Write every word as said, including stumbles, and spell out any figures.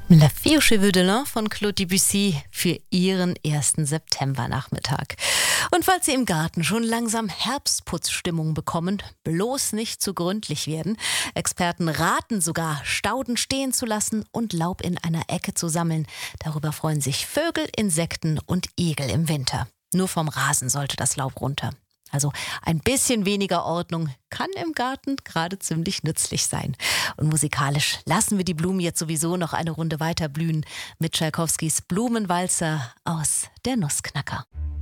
La Fille aux cheveux de lin von Claude Debussy für Ihren ersten Septembernachmittag. Und falls Sie im Garten schon langsam Herbstputzstimmung bekommen, bloß nicht zu gründlich werden. Experten raten sogar, Stauden stehen zu lassen und Laub in einer Ecke zu sammeln. Darüber freuen sich Vögel, Insekten und Igel im Winter. Nur vom Rasen sollte das Laub runter. Also ein bisschen weniger Ordnung kann im Garten gerade ziemlich nützlich sein. Und musikalisch lassen wir die Blumen jetzt sowieso noch eine Runde weiter blühen mit Tschaikowskis Blumenwalzer aus Der Nussknacker.